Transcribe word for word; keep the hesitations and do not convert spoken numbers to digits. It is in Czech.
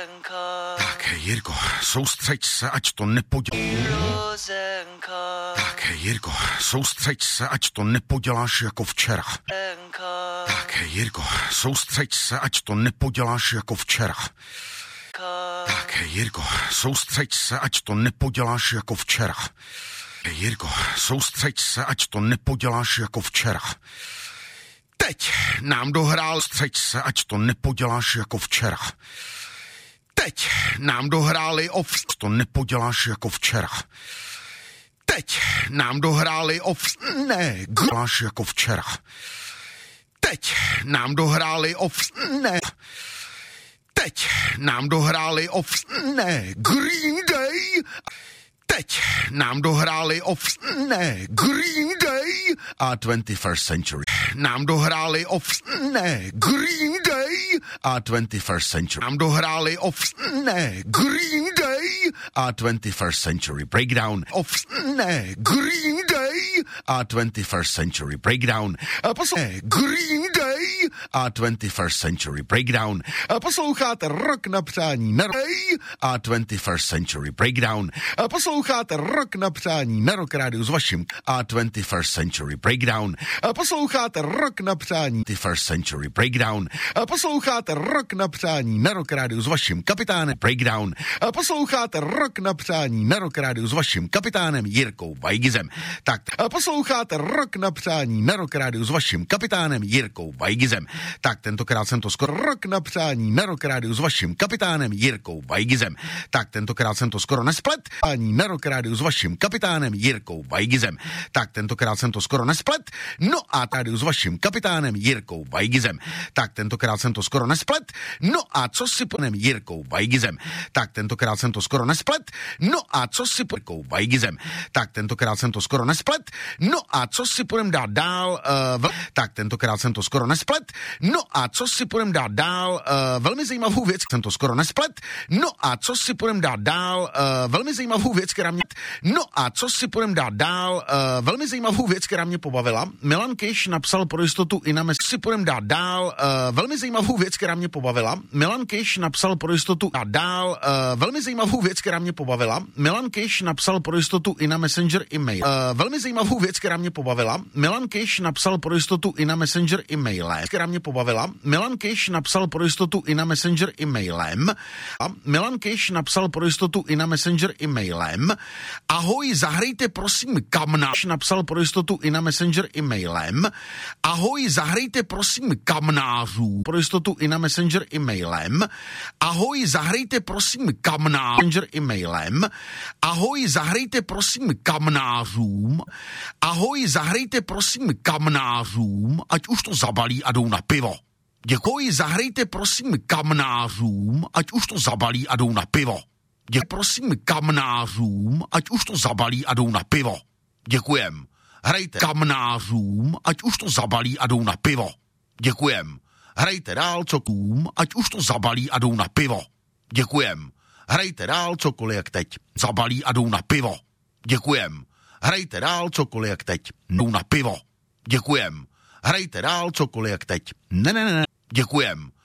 Tak, Jirko, soustřeď se, ať to nepoděláš. Tak, Jirko, soustřeď se, ať to nepoděláš jako včera. Tak, Jirko, soustřeď se, ať to nepoděláš jako včera. Tak, Jirko, soustřeď se, ať to nepoděláš jako včera. Jirko, soustřeď se, ať to nepoděláš jako včera. Teď nám dohrál, střeď se, ať to nepoděláš jako včera. Teď nám dohráli off, to nepoděláš jako včera. Teď nám dohráli off, ne, děláš jako včera. Teď nám dohráli off, ne. Teď nám dohráli off, ne, Green Day. Teď nám dohráli off, ne, Green Day a twenty-first century. Nám dohráli off, ne, Green Day a twenty-first century. Nám dohráli off, ne, Green Day a twenty-first century. Breakdown off, ne, Green Day a twenty-first century. Breakdown. Posloucháte Green Day a twenty-first century. Breakdown. Posloucháte Rock na přání na Day a twenty-first century. Breakdown. Posloucháte Rock na přání na Rock rádiu s vaším a twenty-first century Breakdown. Posloucháte Rock na přání twenty-first century Breakdown. Posloucháte Rock na přání na Rock rádiu s vaším kapitánem Breakdown. Posloucháte Rock na přání na Rock rádiu s vaším kapitánem Jirkou Vajgizem. Tak, posloucháte Rock na přání na Rock rádiu s vaším kapitánem Jirkou Vajgizem. Tak, tentokrát jsem to skoro Rock na přání na Rock rádiu s vaším kapitánem Jirkou Vajgizem. Tak, tentokrát jsem to skoro nesplet. Ani na Rock rádiu s vaším kapitánem Jirkou Vajgizem. Tak, tentokrát jsem to skoro nesplet. No a rádiu s vaším kapitánem Jirkou Vajgizem. Tak, tentokrát jsem to skoro nesplet. No a co si ponem Jirkou Vajgizem. Tak, tentokrát jsem to skoro nesplet. No a co si po Jirkou Vajgizem. Tak, tentokrát jsem to skoro nesplet. No a co si půjdem dát dál uh, v... Tak, tentokrát jsem to skoro nesplet. No a co si půjdem dát dál uh, velmi zajímavou věc. Jsem to skoro nesplet. No a co si půjdem dát dál uh, velmi zajímavou věc, která mě... No a co si půjdem dát dál uh, velmi zajímavou věc, která mě pobavila. Milan Kiš napsal pro jistotu i na mes... si půjdem dát dál uh, velmi zajímavou věc, která mě pobavila. Milan Kiš napsal pro jistotu a dál uh, velmi zajímavou věc, která mě pobavila. Milan Kiš napsal pro jistotu i na Messenger e-mail. Uh, velmi zajímavou věc, která mě pobavila. Milan Kiš napsal pro jistotu i na Messenger e-mailem, která mě pobavila. Milan Kiš napsal pro jistotu i na Messenger e-mailem. A Milan Kiš napsal pro jistotu i na Messenger e-mailem. Ahoj, zahrejte prosím kamnář, napsal pro jistotu i na Messenger e-mailem. Ahoj, zahrejte prosím kamnářů, pro jistotu i na Messenger e-mailem. Ahoj, zahrejte prosím kamnář, Messenger e-mailem. Ahoj, zahrejte prosím kamnářům. Ahoj, zahrejte prosím kamnářům, ať už to zabalí a jdou na pivo. Děkuji, zahrejte prosím kamnářům, ať už to zabalí a jdou na pivo. Děkuji prosím kamnářům, ať už to zabalí a jdou na pivo. Děkujem. Hrajte kamnářům, ať už to zabalí a jdou na pivo. Děkujem. Hrajte dál cokům, ať už to zabalí a jdou na pivo. Děkujem. Hrajte dál cokoliv jak teď. Zabalí a jdou na pivo. Děkujem. Hrajte dál cokoliv jak teď. Jdou na pivo. Děkujem. Hrajte dál cokoliv jak teď. Ne, ne, ne. Děkujem.